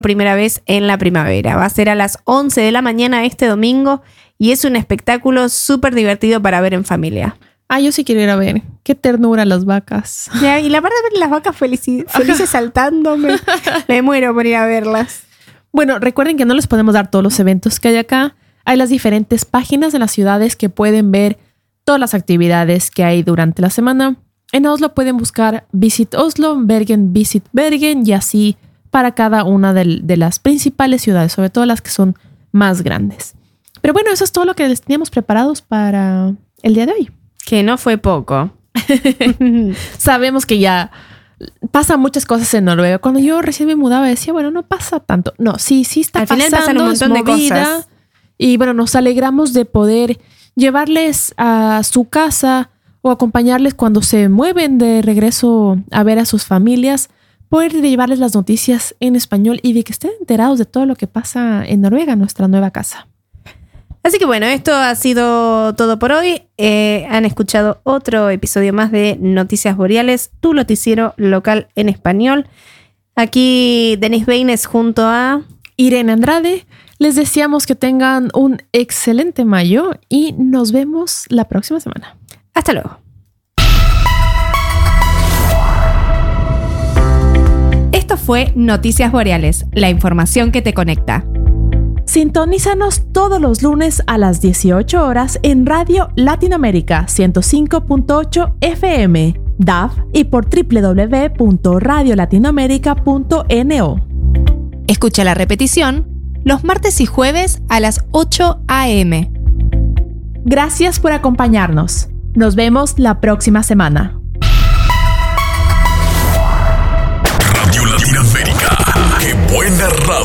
primera vez en la primavera. Va a ser a las 11 de la mañana este domingo y es un espectáculo súper divertido para ver en familia. Yo sí quiero ir a ver. Qué ternura las vacas. Ya, y la verdad, ver las vacas felices saltándome. Me muero por ir a verlas. Bueno, recuerden que no les podemos dar todos los eventos que hay acá. Hay las diferentes páginas de las ciudades que pueden ver todas las actividades que hay durante la semana. En Oslo pueden buscar Visit Oslo, Bergen, Visit Bergen y así para cada una de las principales ciudades, sobre todo las que son más grandes. Pero bueno, eso es todo lo que les teníamos preparados para el día de hoy. Que no fue poco. Sabemos que ya pasan muchas cosas en Noruega. Cuando yo recién me mudaba decía, bueno, no pasa tanto. No, sí está pasando. Al final pasan un montón de cosas. Y bueno, nos alegramos de poder llevarles a su casa o acompañarles cuando se mueven de regreso a ver a sus familias, poder llevarles las noticias en español y de que estén enterados de todo lo que pasa en Noruega, nuestra nueva casa. Así que bueno, esto ha sido todo por hoy. Han escuchado otro episodio más de Noticias Boreales, tu noticiero local en español. Aquí Denise Baines junto a Irene Andrade. Les deseamos que tengan un excelente mayo y nos vemos la próxima semana. Hasta luego. Esto fue Noticias Boreales, la información que te conecta. Sintonízanos todos los lunes a las 18 horas en Radio Latinoamérica 105.8 FM, DAF y por www.radiolatinoamerica.no. Escucha la repetición los martes y jueves a las 8 a.m. Gracias por acompañarnos. Nos vemos la próxima semana. Radio Latinoamérica. ¡Qué buena radio!